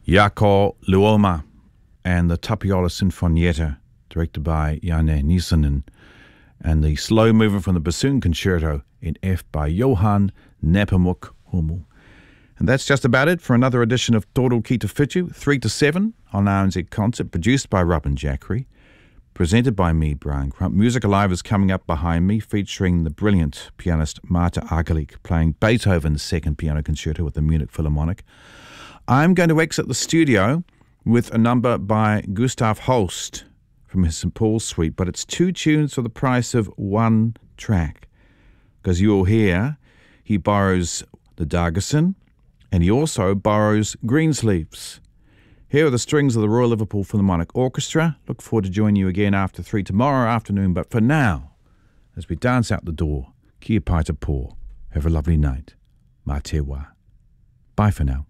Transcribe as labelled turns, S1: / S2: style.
S1: Jaakko Luoma and the Tapiola Sinfonietta, directed by Janne Nissinen, and the slow movement from the bassoon concerto in F by Johan Nepomuk Hummel. And that's just about it for another edition of Toro Ki Te Whitu, 3 to 7 on RNZ Concert, produced by Robin Jackery, presented by me, Brian Crump. Music Alive is coming up behind me, featuring the brilliant pianist Marta Argerlich playing Beethoven's Second Piano Concerto with the Munich Philharmonic. I'm going to exit the studio with a number by Gustav Holst from his St. Paul's Suite, but it's 2 tunes for the price of 1 track, because you'll hear he borrows the Dagerson and he also borrows Greensleeves. Here are the strings of the Royal Liverpool Philharmonic Orchestra. Look forward to joining you again after 3 tomorrow afternoon, but for now, as we dance out the door, kia pai te pō. Have a lovely night. Mā te wā. Bye for now.